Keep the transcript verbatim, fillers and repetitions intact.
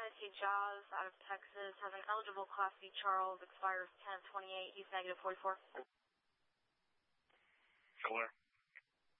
Hennessy Jaws out of Texas has an eligible Class B Charles, expires ten of twenty-eight, he's negative forty-four. Sure.